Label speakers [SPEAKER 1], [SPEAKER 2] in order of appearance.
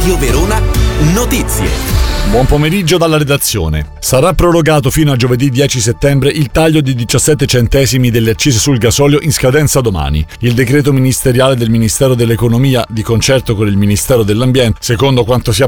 [SPEAKER 1] Radio Verona Notizie.
[SPEAKER 2] Buon pomeriggio dalla redazione. Sarà prorogato fino a giovedì 10 settembre il taglio di 17 centesimi delle accise sul gasolio in scadenza domani. Il decreto ministeriale del Ministero dell'Economia, di concerto con il Ministero dell'Ambiente, secondo quanto si